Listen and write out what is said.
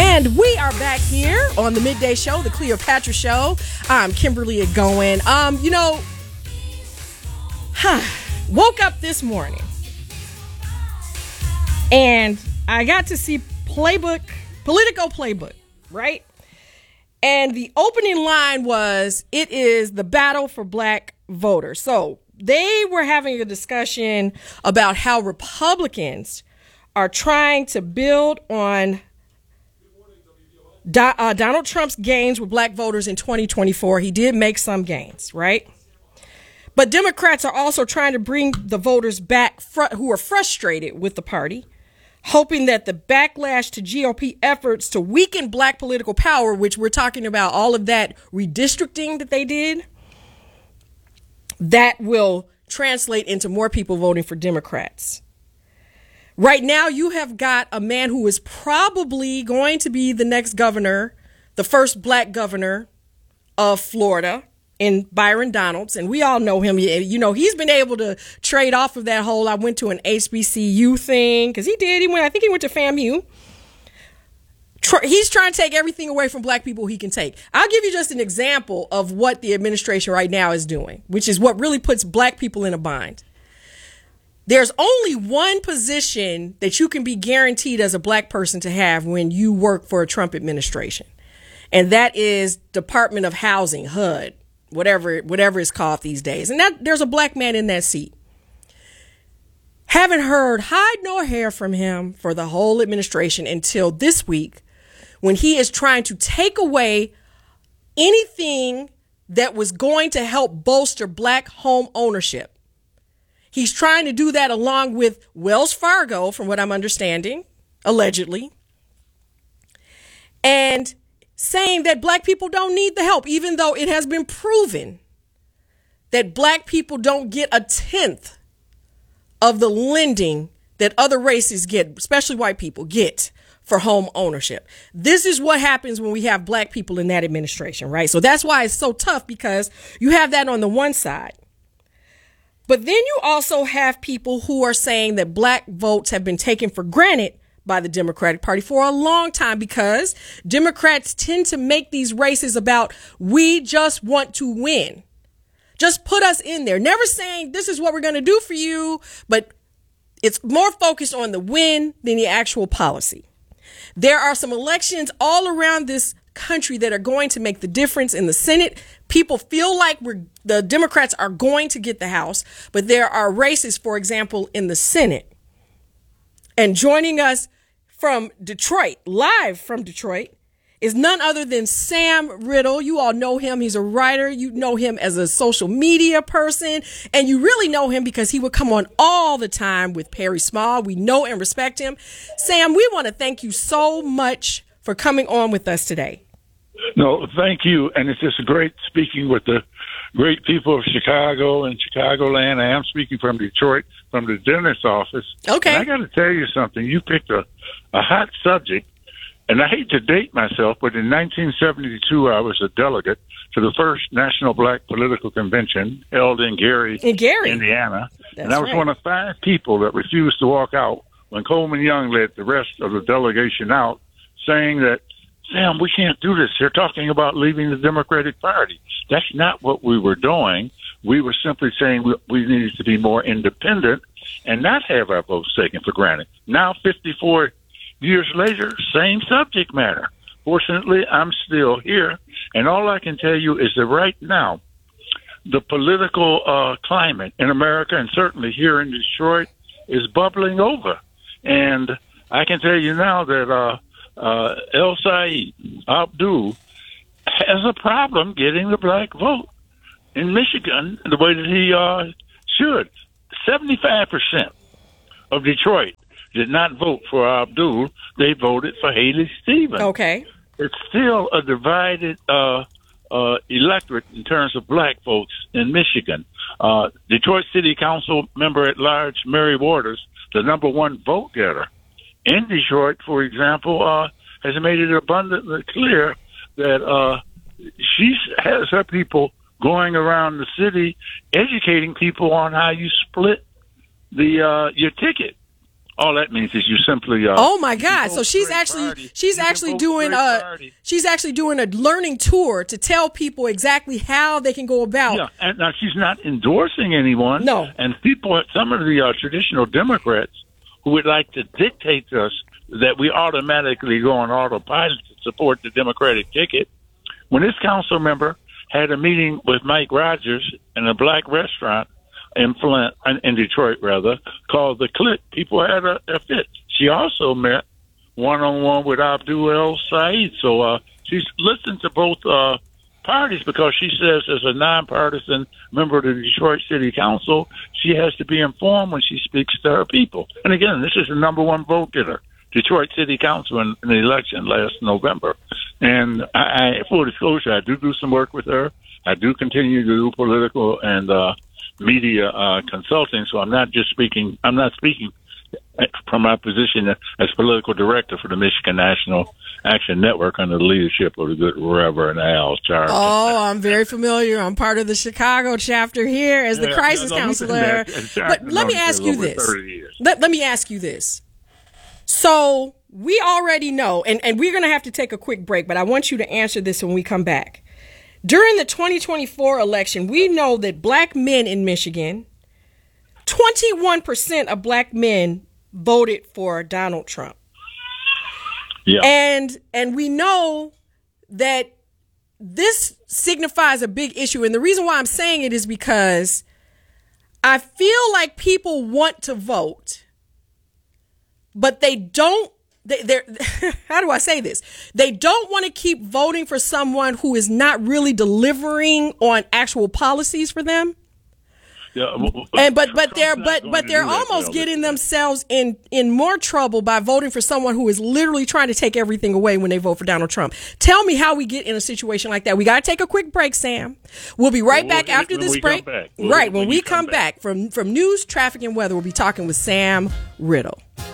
And we are back here on the Midday Show, the Cleopatra Show. I'm Kimberly Agoin. Woke up this morning and I got to see Politico Playbook, right? And the opening line was, "It is the battle for black voters." So they were having a discussion about how Republicans are trying to build on Donald Trump's gains with black voters in 2024. He did make some gains, right? But Democrats are also trying to bring the voters back who are frustrated with the party, hoping that the backlash to GOP efforts to weaken black political power, which we're talking about all of that redistricting that they did, that will translate into more people voting for Democrats. Right now, you have got a man who is probably going to be the next governor, the first black governor of Florida, in Byron Donalds. And we all know him. You know, he's been able to trade off of that whole, I went to an HBCU thing, because he did. I think he went to FAMU. He's trying to take everything away from black people he can take. I'll give you just an example of what the administration right now is doing, which is what really puts black people in a bind. There's only one position that you can be guaranteed as a black person to have when you work for a Trump administration. And that is Department of Housing, HUD, whatever it's called these days. And that there's a black man in that seat. Haven't heard hide nor hair from him for the whole administration until this week, when he is trying to take away anything that was going to help bolster black home ownership. He's trying to do that along with Wells Fargo, from what I'm understanding, allegedly, and saying that black people don't need the help, even though it has been proven that black people don't get a tenth of the lending that other races get, especially white people get, for home ownership. This is what happens when we have black people in that administration, right? So that's why it's so tough, because you have that on the one side. But then you also have people who are saying that black votes have been taken for granted by the Democratic Party for a long time, because Democrats tend to make these races about, we just want to win. Just put us in there. Never saying this is what we're going to do for you, but it's more focused on the win than the actual policy. There are some elections all around this country that are going to make the difference in the Senate. People feel like the Democrats are going to get the House, but there are races, for example, in the Senate. And joining us from Detroit, live from Detroit, is none other than Sam Riddle. You all know him. He's a writer. You know him as a social media person, and you really know him because he would come on all the time with Perry Small. We know and respect him. Sam, we want to thank you so much for coming on with us today. No, thank you. And it's just great speaking with the great people of Chicago and Chicagoland. I am speaking from Detroit, from the dentist's office. Okay. And I got to tell you something. You picked a hot subject, and I hate to date myself, but in 1972, I was a delegate to the first National Black Political Convention held in Gary, Indiana. And I was one of 5 people that refused to walk out when Coleman Young led the rest of the delegation out, saying that, Sam, we can't do this. They're talking about leaving the Democratic Party. That's not what we were doing. We were simply saying we needed to be more independent and not have our votes taken for granted. Now, 54 years later, same subject matter. Fortunately, I'm still here, and all I can tell you is that right now, the political climate in America, and certainly here in Detroit, is bubbling over. And I can tell you now that El Said Abdul has a problem getting the black vote in Michigan the way that he should. 75% of Detroit did not vote for Abdul. They voted for Haley Stevens. Okay. It's still a divided electorate in terms of black votes in Michigan. Detroit City Council member at large, Mary Waters, the number 1 vote getter in Detroit, for example, has made it abundantly clear that she has her people going around the city educating people on how you split the your ticket. All that means is you simply. Oh my God! So she's actually doing a learning tour to tell people exactly how they can go about. Yeah, and now she's not endorsing anyone. No, and some of the traditional Democrats who would like to dictate to us that we automatically go on autopilot to support the Democratic ticket. When this council member had a meeting with Mike Rogers in a black restaurant in Detroit, called The Click, people had a fit. She also met one-on-one with Abdul El Said. So she's listened to both parties because she says as a nonpartisan member of the Detroit City Council, she has to be informed when she speaks to her people. And again, this is the number one vote getter, Detroit City Council in the election last November. And I full disclosure, I do some work with her. I do continue to do political and media consulting. So I'm not speaking from my position as political director for the Michigan National Action Network under the leadership of the good Reverend Al Charles. Oh, I'm very familiar. I'm part of the Chicago chapter here as the crisis counselor. But let me ask you this. Let me ask you this. So we already know, and we're going to have to take a quick break, but I want you to answer this when we come back. During the 2024 election, we know that black men in Michigan, 21% of black men voted for Donald Trump. Yeah. And we know that this signifies a big issue. And the reason why I'm saying it is because I feel like people want to vote, but they don't. They're how do I say this? They don't want to keep voting for someone who is not really delivering on actual policies for them. Yeah, and but they're almost getting themselves in more trouble by voting for someone who is literally trying to take everything away when they vote for Donald Trump. Tell me how we get in a situation like that. We got to take a quick break, Sam. We'll be right back after this break. When we come back from news, traffic, and weather, we'll be talking with Sam Riddle.